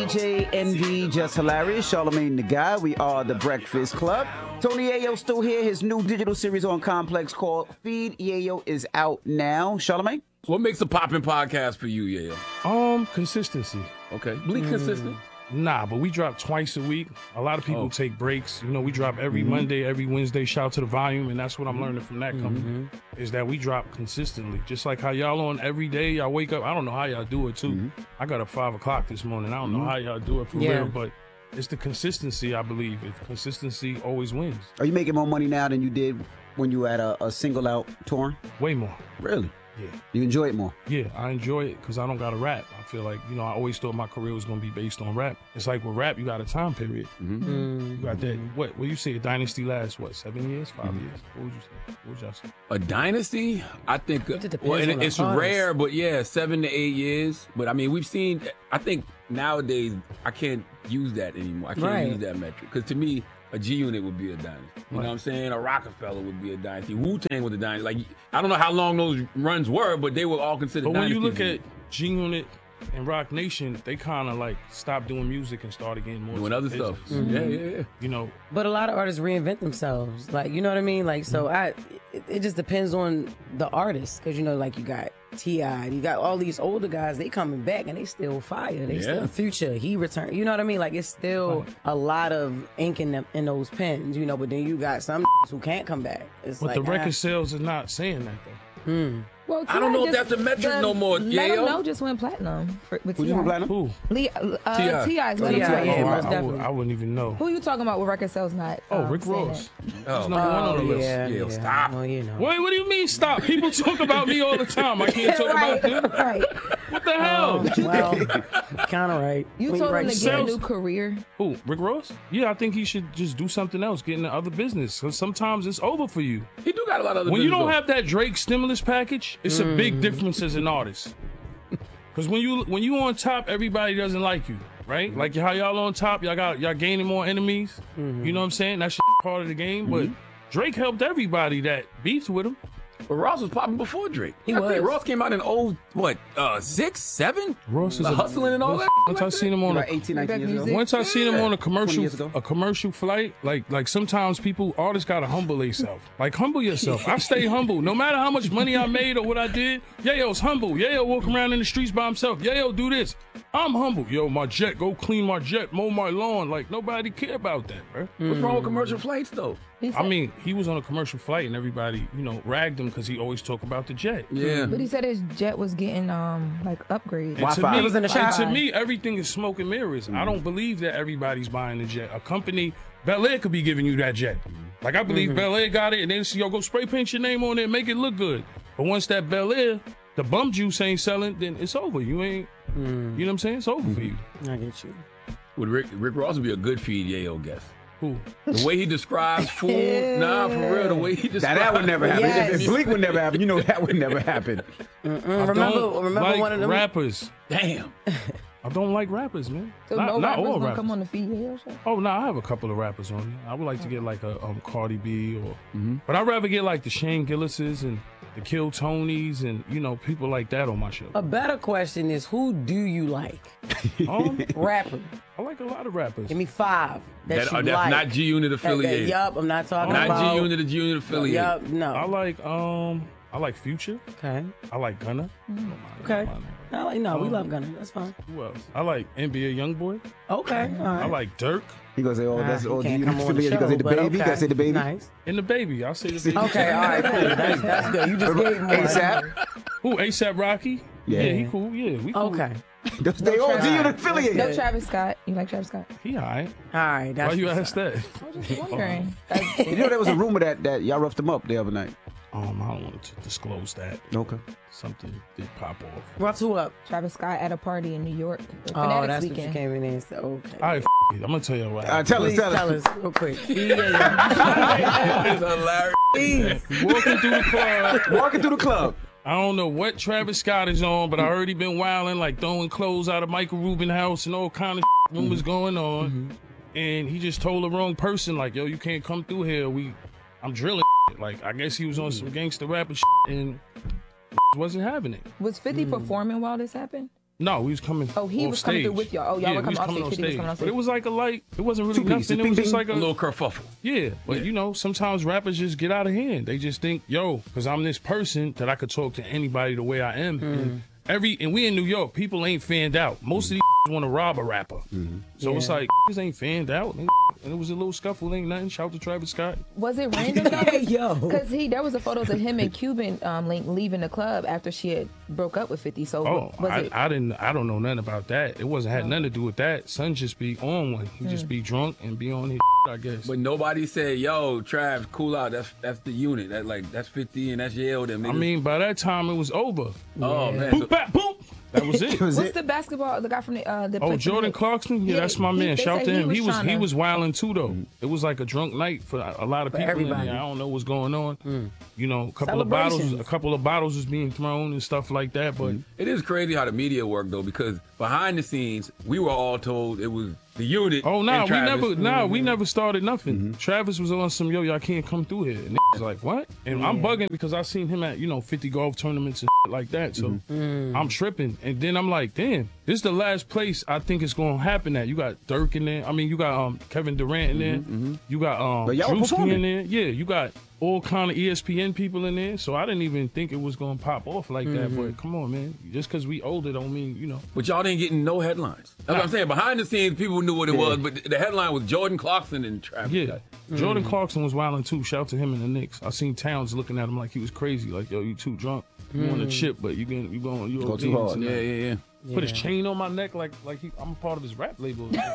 DJ Envy, Just Hilarious, Charlamagne the Guy. We are the Breakfast Club. Tony Yayo still here. His new digital series on Complex called Feed Yayo is out now. Charlamagne? What makes a popping podcast for you, Yayo? Consistency. Okay. Bleak consistent? Nah, but we drop twice a week. A lot of people take breaks. You know, we drop every Monday, every Wednesday. Shout out to the volume, and that's what I'm learning from that company, is that we drop consistently. Just like how y'all on every day, y'all wake up. I don't know how y'all do it, too. I got up 5 o'clock this morning. I don't know how y'all do it for real, but it's the consistency, I believe. Consistency always wins. Are you making more money now than you did when you had a single out touring? Way more. Really? Yeah. You enjoy it more? Yeah, I enjoy it because I don't got to rap. I feel like, you know, I always thought my career was going to be based on rap. It's like with rap, you got a time period. You got that, what you say, a dynasty lasts, 7 years, 5 years? What would you say? What would y'all say? A dynasty? I think, It well, depends on it's the artist. rare, but yeah, 7 to 8 years. But I mean, we've seen, I think nowadays, I can't use that anymore. I can't use that metric. Because to me, a G Unit would be a dynasty. You know what I'm saying? A Rockefeller would be a dynasty. Wu-Tang was a dynasty. Like, I don't know how long those runs were, but they were all considered But when dynasties. you look at G Unit and Rock Nation, they kind of like stopped doing music and started getting more doing other stuff. business. Yeah. You know, But a lot of artists reinvent themselves. Like, you know what I mean? Like, so it just depends on the artist. Because, you know, like you got T.I., you got all these older guys, they coming back and they still fire. They still Future, he returned. You know what I mean? Like, it's still a lot of ink in those pens, you know, but then you got some who can't come back. It's but like, the record sales is not saying that, though. Well, I don't know if that's a metric no more, Let Yayo. Him Know just went platinum with Who'd T.I. you do platinum? Who? T.I. T.I.'s Let Him T.I., Know. yeah, Oh, most I definitely. wouldn't even know. Who you talking about with record sales not? Rick saying Ross. that? He's number one on the list. Yeah, stop. Well, you know. Wait, what do you mean stop? People talk about me all the time. I can't talk about them. Right. What the hell? Well, kind of right. You When told him write to get a sales- new career. Who? Rick Ross? Yeah, I think he should just do something else, get into other business. Because sometimes it's over for you. He do got a lot of other When you business, don't though. have that Drake stimulus package, it's a big difference as an artist. Because when you on top, everybody doesn't like you, right? Like how y'all on top, y'all gaining more enemies. You know what I'm saying? That's part of the game. But Drake helped everybody that beefed with him. But Ross was popping before Drake. He I think was. Ross came out in 6, 7? Ross is The hustling and all that. Once I seen him on About a 18, 19 years ago. music. Once I seen him on 20 years ago. a commercial flight, like sometimes artists gotta humble themselves. Like humble yourself. I stay humble. No matter how much money I made or what I did, Yayo's humble. Yayo walk around in the streets by himself. Yayo do this. I'm humble. Yo, my jet, go clean my jet, mow my lawn. Like nobody care about that, bro. What's wrong with commercial flights, though? I mean, he was on a commercial flight and everybody, ragged him because he always talk about the jet. Yeah. But he said his jet was getting upgrades. And to Wi-Fi. me, It was in the and shop. to me, everything is smoke and mirrors. I don't believe that everybody's buying the jet. A company, Bel Air could be giving you that jet. Like I believe Bel Air got it, and then go spray paint your name on it, make it look good. But once that Bel Air, the bum juice ain't selling, then it's over. You ain't, you know what I'm saying? It's over for you. I get you. Would Rick Ross would be a good feed Yayo guest. Who? The way he describes food, nah, for real, the way he describes That would never happen. Yes. If Bleak would never happen. You know that would never happen. Remember like one of them? rappers. Damn. I don't like rappers, man. So not no rappers all gonna rappers. come on the Feed Yayo show? Oh no, I have a couple of rappers on there. I would like to get like a Cardi B or, but I'd rather get like the Shane Gillises and the Kill Tonys and people like that on my show. A better question is, who do you like? Rapper. I like a lot of rappers. Give me 5 that you That's like. not G Unit affiliated. Yup, I'm not talking Not about. G Unit or G Unit affiliated. Yup, no. I like Future. Okay. I like Gunna. Okay. I like, no, we love Gunna. That's fine. Who else? I like NBA YoungBoy. Okay. All right. I like Dirk He gonna say, "Oh, that's He all can't you come on the affiliated." He show, gonna say the but baby. He okay. gotta say the baby. Nice. and the Baby. I'll say the Baby. Okay, all right, cool. That's good. You just gave me one. ASAP. Who? ASAP Rocky. Yeah. he cool. Yeah, we cool. Okay. They all G Unit affiliated. No Travis Scott. You like Travis Scott? He alright. All right. That's Why you what's ask up. that? I was just wondering. You know there was a rumor that y'all roughed him up the other night. I don't want to disclose that. Okay. Something did pop off. Rough who up? Travis Scott at a party in New York. For Oh, Fanatics that's what you weekend. came in and said. Okay. All right, I'm gonna tell you what. happened. Tell us. Please tell us real quick. It's hilarious. Please. Walking through the club. Walking through the club. I don't know what Travis Scott is on, but I heard he been wilding, like throwing clothes out of Michael Rubin house and all kind of rumors going on. And he just told the wrong person, like, yo, you can't come through here. I'm drilling. Like, I guess he was on some gangster rapper and wasn't having it. Was 50 performing while this happened? No, we was coming. Oh, he off was stage. coming through with y'all. Oh, y'all were we was coming off stage. Kitty was coming off But it stage. was like a light. It wasn't really Two-piece, nothing. It was just like A little kerfuffle. Yeah, but you know, sometimes rappers just get out of hand. They just think, yo, because I'm this person that I could talk to anybody the way I am. And we in New York, people ain't fanned out. Most of these want to rob a rapper. So it's like, this ain't fanned out. And it was a little scuffle, ain't nothing. Shout out to Travis Scott. Was it random though? Yo. Because there was a photos of him and Cuban leaving the club after she had broke up with 50. So Oh, was it? I don't know nothing about that. It wasn't had nothing to do with that. Son just be on one. He just be drunk and be on his I guess. But nobody said, "Yo, Trav, cool out. That's the unit. That's 50 and that's Yale." Them niggas. I mean, by that time it was over. oh man. Boop, bap, boom. That was it. What's the basketball? The guy from the Oh, played for Jordan the- Clarkson? Yeah, that's my man. they Shout say to him. He was tryna- wilding too though. It was like a drunk night for a lot of people in everybody. there. I don't know what's going on. You know, a couple Celebrations. of bottles was being thrown and stuff like that. But It is crazy how the media work though, because behind the scenes, we were all told it was the unit. oh no, and we Travis. we never started nothing. Travis was on some y'all can't come through here. And was like, what? And I'm bugging because I seen him at 50 golf tournaments and like that. So I'm tripping. And then I'm like, damn, this is the last place I think it's gonna happen at. You got Dirk in there. I mean, you got Kevin Durant in there. You got But y'all Drewski performing. in there. Yeah, you got all kind of ESPN people in there. So I didn't even think it was gonna pop off like that. But come on, man. Just because we older don't mean But y'all didn't get no headlines. That's what I'm saying. Behind the scenes, people knew what it was, but the headline was Jordan Clarkson and Travis. Yeah. Scott. Jordan Clarkson was wilding too. Shout out to him and the Knicks. I seen Towns looking at him like he was crazy. Like, yo, you too drunk. You want a chip, but you Go too hard. Yeah. Put his chain on my neck like I'm a part of his rap label. Now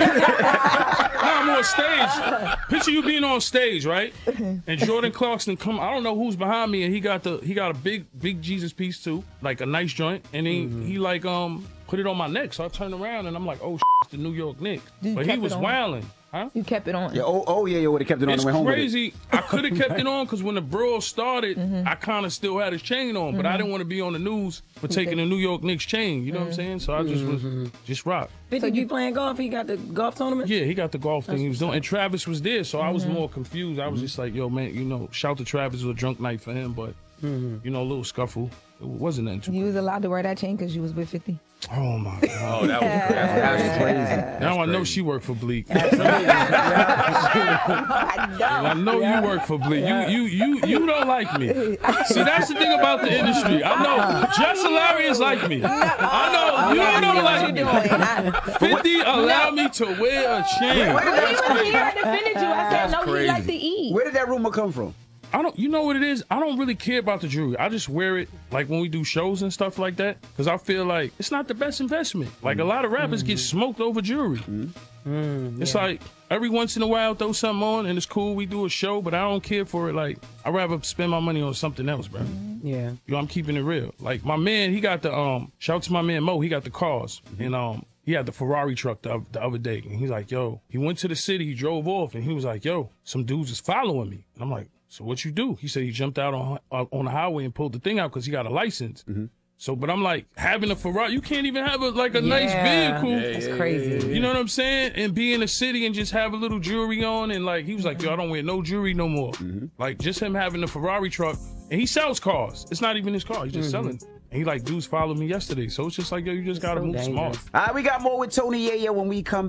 I'm on stage. Picture you being on stage, right? And Jordan Clarkson come. I don't know who's behind me, and he got a big Jesus piece too, like a nice joint, and he like put it on my neck. So I turned around and I'm like, oh, it's the New York Knicks. You But he kept was it on? wilding. Huh? You kept it on. Yeah, you would have kept it on It's the way home crazy. I could have kept it on because when the brawl started, I kind of still had his chain on, but I didn't want to be on the news for taking the New York Knicks chain. You know what I'm saying? So I just was just rock. 50 be playing golf. He got the golf tournament. Yeah, he got the golf thing he was doing, and Travis was there, so I was more confused. I was just like, yo, man, shout to Travis. It was a drunk night for him, but a little scuffle. It wasn't nothing too. You was allowed to wear that chain because you was with 50. Oh my god! Oh, that was crazy. That's crazy. Now I know she worked for Bleak. I I know you work for Bleak. You don't like me. See, that's the thing about the industry. I know Just Hilarious like me. I know you don't like me. 50 allowed me to wear a chain. That's crazy. I defended you. I said That's no. crazy. He liked to eat. Where did that rumor come from? I don't. You know what it is? I don't really care about the jewelry. I just wear it like when we do shows and stuff like that because I feel like it's not the best investment. Like a lot of rappers get smoked over jewelry. It's like every once in a while throw something on and it's cool. We do a show, but I don't care for it. Like I'd rather spend my money on something else, bro. Yeah. I'm keeping it real. Like my man, he got the shout out to my man Mo. He got the cars and he had the Ferrari truck the other day, and he's like, yo, he went to the city, he drove off, and he was like, yo, some dudes is following me. And I'm like, so what you do? He said he jumped out on the highway and pulled the thing out because he got a license. So, but I'm like, having a Ferrari, you can't even have a nice vehicle. That's crazy. You know what I'm saying? And be in the city and just have a little jewelry on. And like, he was like, yo, I don't wear no jewelry no more. Like, just him having a Ferrari truck. And he sells cars. It's not even his car. He's just selling. And he like, dudes followed me yesterday. So it's just like, yo, you just got to move smart. All right, we got more with Tony Yayo when we come back.